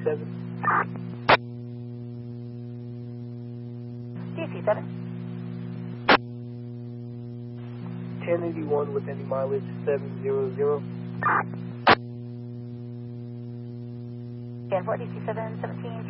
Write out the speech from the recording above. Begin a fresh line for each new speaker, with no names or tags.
DC7.
DC7.
1081 with any mileage 700.
10-4, DC7, 17.